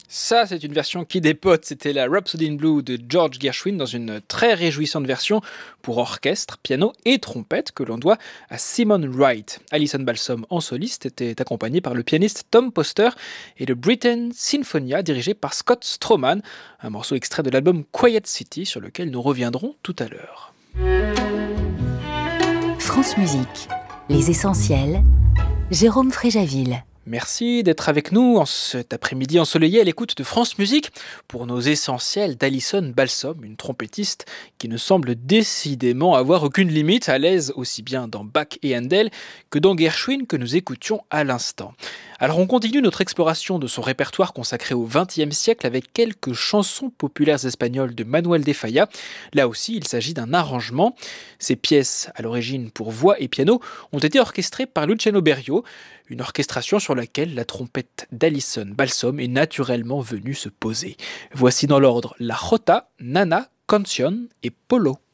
Ça, c'est une version qui dépote. C'était la Rhapsody in Blue de George Gershwin dans une très réjouissante version pour orchestre, piano et trompette que l'on doit à Simon Wright. Alison Balsom en soliste était accompagnée par le pianiste Tom Poster et le Britain Sinfonia dirigé par Scott Stroman, un morceau extrait de l'album Quiet City sur lequel nous reviendrons tout à l'heure. France Musique, les essentiels, Jérôme Fréjaville. Merci d'être avec nous en cet après-midi ensoleillé à l'écoute de France Musique pour nos essentiels d'Alison Balsom, une trompettiste qui ne semble décidément avoir aucune limite, à l'aise aussi bien dans Bach et Handel que dans Gershwin que nous écoutions à l'instant. Alors on continue notre exploration de son répertoire consacré au XXe siècle avec quelques chansons populaires espagnoles de Manuel de Falla. Là aussi, il s'agit d'un arrangement. Ces pièces, à l'origine pour voix et piano, ont été orchestrées par Luciano Berio, une orchestration sur laquelle la trompette d'Alison Balsom est naturellement venue se poser. Voici dans l'ordre La Jota, Nana, Canción et Polo.